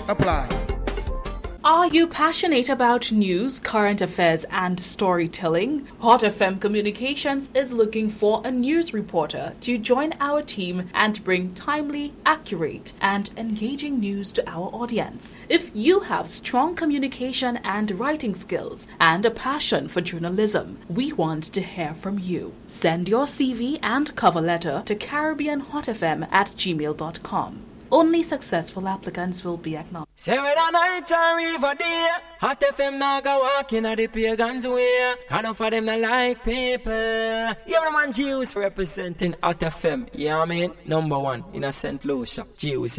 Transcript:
apply. Are you passionate about news, current affairs, and storytelling? Hot FM Communications is looking for a news reporter to join our team and bring timely, accurate, and engaging news to our audience. If you have strong communication and writing skills and a passion for journalism, we want to hear from you. Send your CV and cover letter to caribbeanhotfm@gmail.com. Only successful applicants will be acknowledged. Say whether night or even day, Hot FM now go walking at the pagans way. Enough for them not like people. Every man Jews representing Hot FM. Yeah, I mean, number one in a St. Lucia. Jews.